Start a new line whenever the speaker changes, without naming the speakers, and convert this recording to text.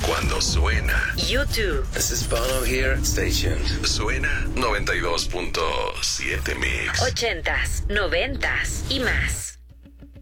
Cuando suena
YouTube.
This is Bono here. Stay tuned.
Suena 92.7 Mix.
80s, 90s y más.